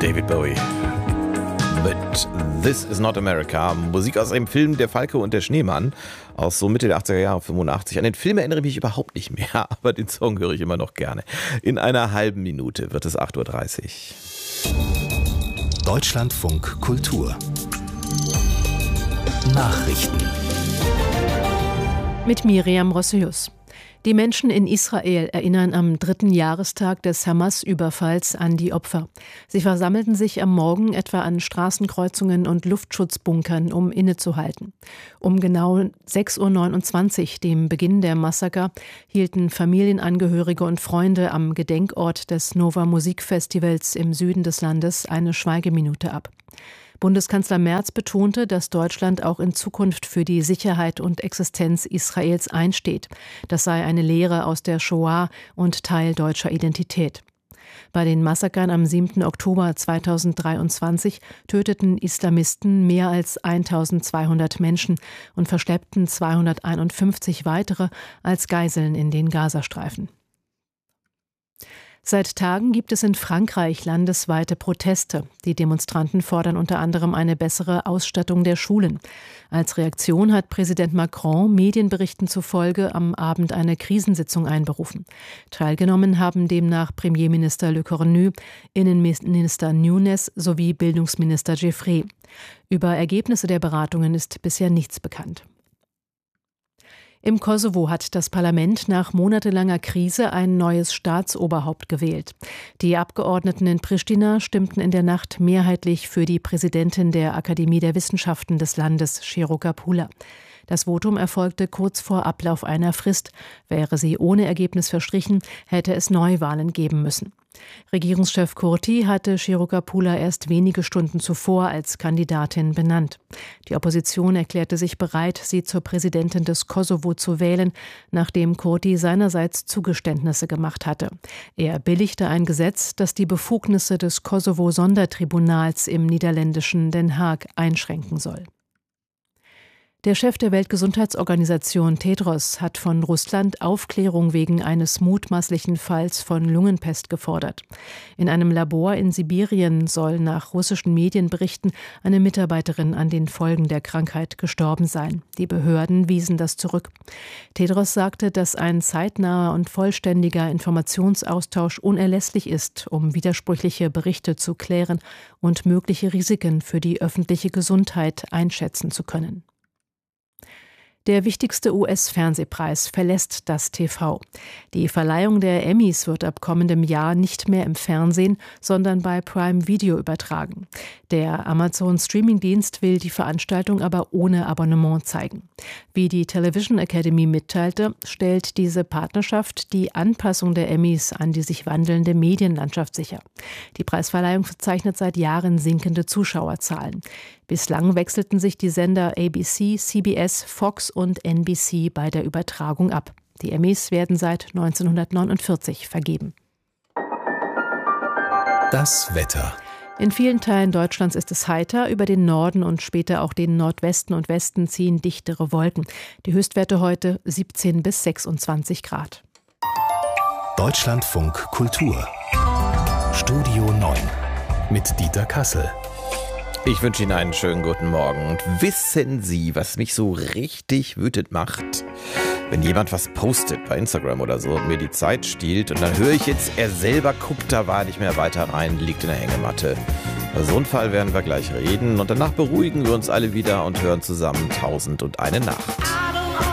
David Bowie mit This Is Not America. Musik aus einem Film Der Falke und der Schneemann aus so Mitte der 80er Jahre, 85. An den Film erinnere ich mich überhaupt nicht mehr, aber den Song höre ich immer noch gerne. In einer halben Minute wird es 8.30 Uhr. Deutschlandfunk Kultur Nachrichten mit Miriam Rossius. Die Menschen in Israel erinnern am 3. Jahrestag des Hamas-Überfalls an die Opfer. Sie versammelten sich am Morgen etwa an Straßenkreuzungen und Luftschutzbunkern, um innezuhalten. Um genau 6.29 Uhr, dem Beginn der Massaker, hielten Familienangehörige und Freunde am Gedenkort des Nova Musikfestivals im Süden des Landes eine Schweigeminute ab. Bundeskanzler Merz betonte, dass Deutschland auch in Zukunft für die Sicherheit und Existenz Israels einsteht. Das sei eine Lehre aus der Shoah und Teil deutscher Identität. Bei den Massakern am 7. Oktober 2023 töteten Islamisten mehr als 1200 Menschen und verschleppten 251 weitere als Geiseln in den Gazastreifen. Seit Tagen gibt es in Frankreich landesweite Proteste. Die Demonstranten fordern unter anderem eine bessere Ausstattung der Schulen. Als Reaktion hat Präsident Macron Medienberichten zufolge am Abend eine Krisensitzung einberufen. Teilgenommen haben demnach Premierminister Le Cornu, Innenminister Nunes sowie Bildungsminister Giuffre. Über Ergebnisse der Beratungen ist bisher nichts bekannt. Im Kosovo hat das Parlament nach monatelanger Krise ein neues Staatsoberhaupt gewählt. Die Abgeordneten in Pristina stimmten in der Nacht mehrheitlich für die Präsidentin der Akademie der Wissenschaften des Landes, Shiro Kapula. Das Votum erfolgte kurz vor Ablauf einer Frist. Wäre sie ohne Ergebnis verstrichen, hätte es Neuwahlen geben müssen. Regierungschef Kurti hatte Shiro Kapula erst wenige Stunden zuvor als Kandidatin benannt. Die Opposition erklärte sich bereit, sie zur Präsidentin des Kosovo zu wählen, nachdem Kurti seinerseits Zugeständnisse gemacht hatte. Er billigte ein Gesetz, das die Befugnisse des Kosovo-Sondertribunals im niederländischen Den Haag einschränken soll. Der Chef der Weltgesundheitsorganisation Tedros hat von Russland Aufklärung wegen eines mutmaßlichen Falls von Lungenpest gefordert. In einem Labor in Sibirien soll nach russischen Medienberichten eine Mitarbeiterin an den Folgen der Krankheit gestorben sein. Die Behörden wiesen das zurück. Tedros sagte, dass ein zeitnaher und vollständiger Informationsaustausch unerlässlich ist, um widersprüchliche Berichte zu klären und mögliche Risiken für die öffentliche Gesundheit einschätzen zu können. Der wichtigste US-Fernsehpreis verlässt das TV. Die Verleihung der Emmys wird ab kommendem Jahr nicht mehr im Fernsehen, sondern bei Prime Video übertragen. Der Amazon-Streaming-Dienst will die Veranstaltung aber ohne Abonnement zeigen. Wie die Television Academy mitteilte, stellt diese Partnerschaft die Anpassung der Emmys an die sich wandelnde Medienlandschaft sicher. Die Preisverleihung verzeichnet seit Jahren sinkende Zuschauerzahlen. Bislang wechselten sich die Sender ABC, CBS, Fox und NBC bei der Übertragung ab. Die Emmys werden seit 1949 vergeben. Das Wetter. In vielen Teilen Deutschlands ist es heiter, über den Norden und später auch den Nordwesten und Westen ziehen dichtere Wolken. Die Höchstwerte heute 17 bis 26 Grad. Deutschlandfunk Kultur Studio 9 mit Dieter Kassel. Ich wünsche Ihnen einen schönen guten Morgen. Und wissen Sie, was mich so richtig wütend macht? Wenn jemand was postet bei Instagram oder so und mir die Zeit stiehlt und dann höre ich jetzt, er selber guckt da war nicht mehr weiter rein, liegt in der Hängematte. Über so einen Fall werden wir gleich reden und danach beruhigen wir uns alle wieder und hören zusammen 1001 Nacht.